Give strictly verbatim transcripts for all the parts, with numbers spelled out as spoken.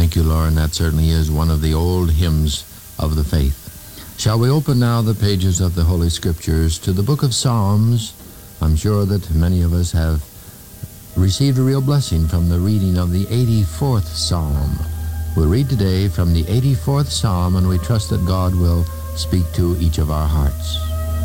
Thank you, Lauren. That certainly is one of the old hymns of the faith. Shall we open now the pages of the Holy Scriptures to the book of Psalms? I'm sure that many of us have received a real blessing from the reading of the eighty-fourth Psalm. We'll read today from the eighty-fourth Psalm, and we trust that God will speak to each of our hearts.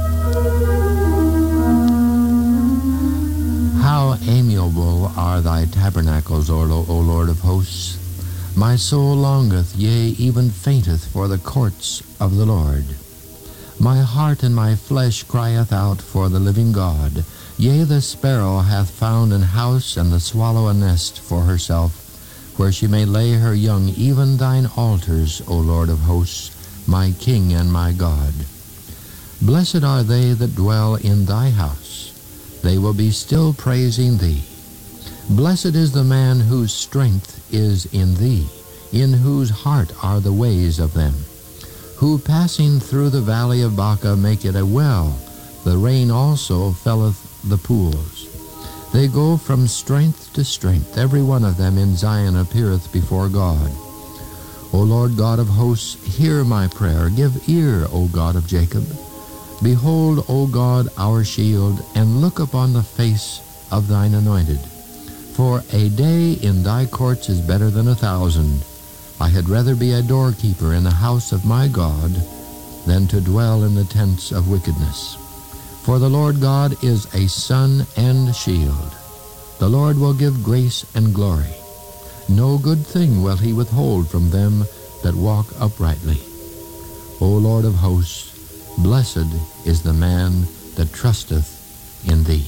How amiable are thy tabernacles, O Lord of hosts! My soul longeth, yea, even fainteth for the courts of the Lord. My heart and my flesh crieth out for the living God. Yea, the sparrow hath found an house, and the swallow a nest for herself, where she may lay her young, even thine altars, O Lord of hosts, my King and my God. Blessed are they that dwell in thy house. They will be still praising thee. Blessed is the man whose strength is in thee, in whose heart are the ways of them, who passing through the valley of Baca make it a well, the rain also filleth the pools. They go from strength to strength, every one of them in Zion appeareth before God. O Lord God of hosts, hear my prayer, give ear, O God of Jacob. Behold, O God, our shield, and look upon the face of thine anointed. For a day in thy courts is better than a thousand. I had rather be a doorkeeper in the house of my God than to dwell in the tents of wickedness. For the Lord God is a sun and shield. The Lord will give grace and glory. No good thing will he withhold from them that walk uprightly. O Lord of hosts, blessed is the man that trusteth in thee.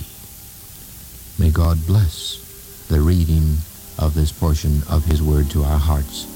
May God bless the reading of this portion of his word to our hearts.